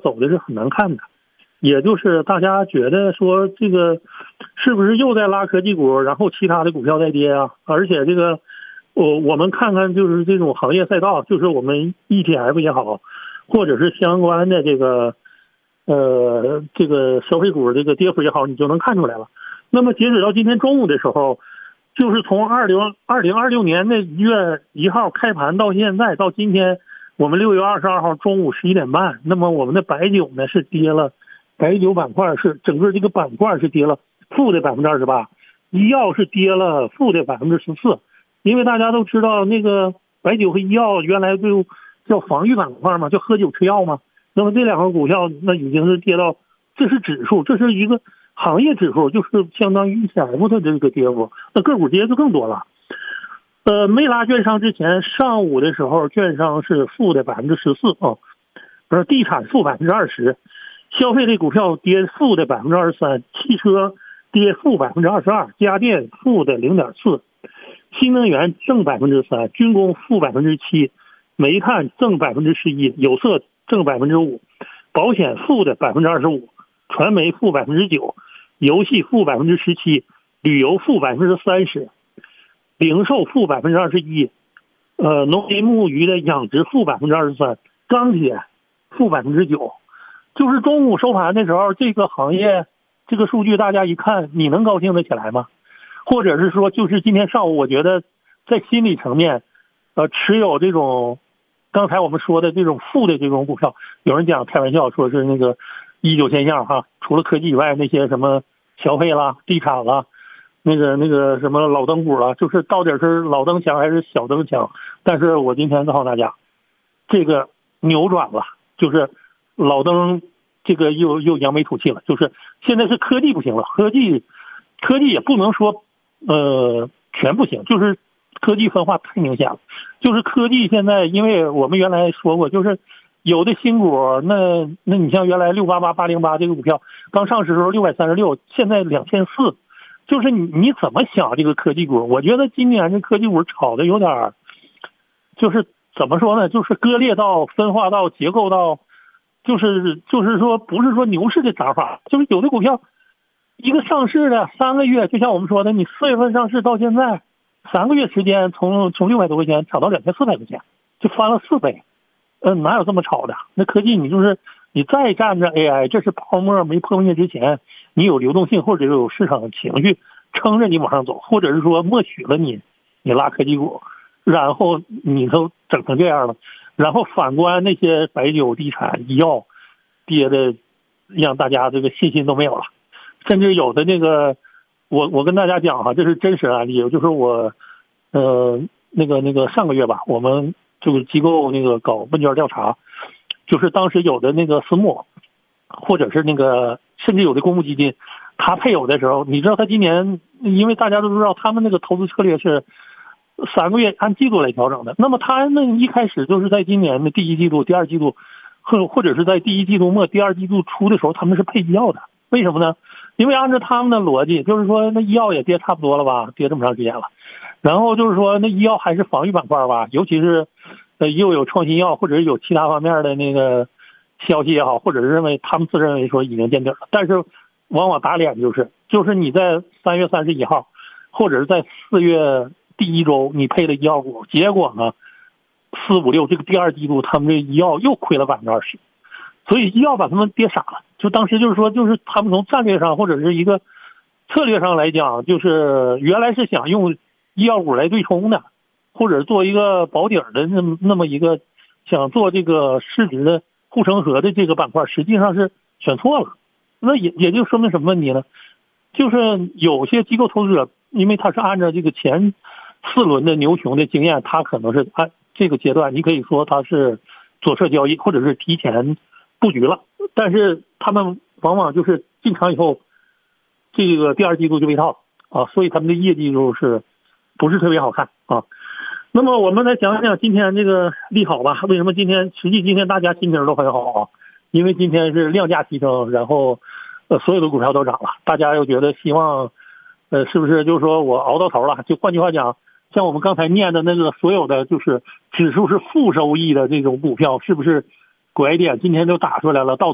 走的是很难看的，也就是大家觉得说这个是不是又在拉科技股，然后其他的股票在跌啊？而且这个我们看看就是这种行业赛道，就是我们 ETF 也好，或者是相关的这个消费股这个跌幅也好，你就能看出来了。那么截止到今天中午的时候，就是从2026年的1月1号开盘到现在，到今天我们6月22号中午11点半，那么我们的白酒呢是跌了，白酒板块是整个这个板块是跌了负的28%，医药是跌了负的14%。因为大家都知道那个白酒和医药原来就叫防御板块嘛，叫喝酒吃药嘛。那么这两个股票那已经是跌到，这是指数，这是一个行业指数，就是相当于 ETF 的这个跌幅，那个股跌就更多了。没拉券商之前，上午的时候券商是负的14%啊，不是地产负20%，消费类股票跌负的23%，汽车跌负22%，家电负的0.4%，新能源正3%，军工负7%，煤炭正11%，有色正5%，保险负的25%，传媒负9%，游戏负17%，旅游负30%，零售负21%，农林牧渔的养殖负23%，钢铁负9%。就是中午收盘的时候，这个行业这个数据大家一看，你能高兴得起来吗？或者是说，就是今天上午，我觉得在心理层面，持有这种刚才我们说的这种负的这种股票，有人讲开玩笑说是那个19现象哈，除了科技以外，那些什么消费啦、地产啦，那个什么老灯股了，就是到底是老灯强还是小灯强？但是我今天告诉大家，这个扭转了，就是老灯这个又扬眉吐气了，就是现在是科技不行了，科技也不能说全不行，就是科技分化太明显了。就是科技现在，因为我们原来说过，就是有的新股，那你像原来688808这个股票刚上市的时候636，现在2400，就是你怎么想这个科技股？我觉得今年这科技股炒的有点，就是怎么说呢？就是割裂到、分化到、结构到，就是说不是说牛市的涨法，就是有的股票一个上市的3个月，就像我们说的，你4月份上市到现在3个月时间，从600多块钱涨到2400块钱，就翻了4倍。哪有这么炒的？那科技你就是你再站着 AI， 这是泡沫没破灭之前，你有流动性或者有市场情绪撑着你往上走，或者是说默许了你拉科技股，然后你都整成这样了，然后反观那些白酒、地产、医药跌的让大家这个信心都没有了，甚至有的那个我跟大家讲哈，这是真实案例，就是我那个上个月吧，我们这个机构那个搞问卷调查，就是当时有的那个私募，或者是那个甚至有的公募基金，他配有的时候，你知道他今年，因为大家都知道他们那个投资策略是3个月按季度来调整的，那么他们一开始就是在今年的第1季度、第2季度，或者是在第1季度末、第2季度初的时候，他们是配医药的。为什么呢？因为按照他们的逻辑，就是说那医药也跌差不多了吧，跌这么长时间了，然后就是说那医药还是防御板块吧，尤其是又有创新药或者是有其他方面的那个消息也好，或者是他们自认为说已经见底了，但是往往打脸就是你在3月31号或者是在4月第1周你配的医药股，结果呢4、5、6这个第2季度他们这医药又亏了20%，所以医药把他们跌傻了。就当时就是说，就是他们从战略上或者是一个策略上来讲，就是原来是想用医药股来对冲的，或者做一个保底的那么一个想做这个市值的护城河的这个板块，实际上是选错了。那也就说明什么问题呢？就是有些机构投资者，因为他是按照这个前4轮的牛熊的经验，他可能是按这个阶段，你可以说他是左侧交易或者是提前布局了，但是他们往往就是进场以后，这个第2季度就被套啊，所以他们的业绩就是不是特别好看啊。那么我们来讲讲今天这个利好吧，为什么今天大家心情都很好啊？因为今天是量价齐升，然后所有的股票都涨了，大家又觉得希望是不是就是说我熬到头了？就换句话讲，像我们刚才念的那个所有的就是指数是负收益的这种股票，是不是拐点今天就打出来了？到